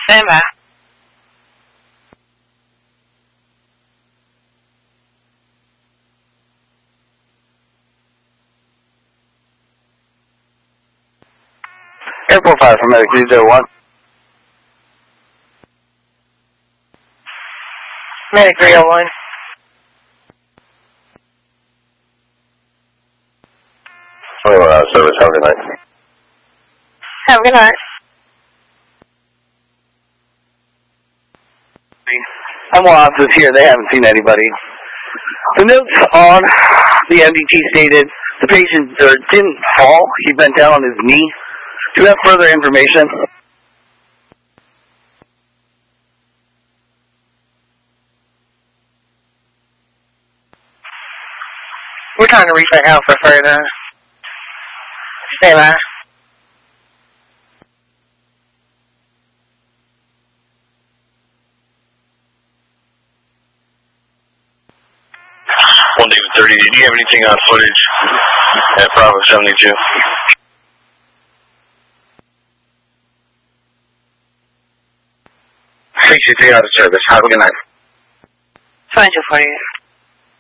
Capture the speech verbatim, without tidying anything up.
Stand by. Airport five for Medic three zero one. Medic three oh one. twenty-one hour service, have a good night. Have a good night. I'm officers here, they haven't seen anybody. The notes on the M D T stated the patient uh, didn't fall, he bent down on his knee. Do you have further information? We're trying to reach that out for further. Stand by. one David thirty, do you have anything on footage at Bravo seventy-two? sixty-three out of service, have a good night. twenty-two forty-eight.